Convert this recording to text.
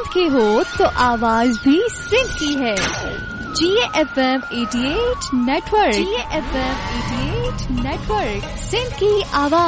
के हो तो आवाज भी सिंध की है। GFM 88 network, GFM 88 network, Sindh की आवाज।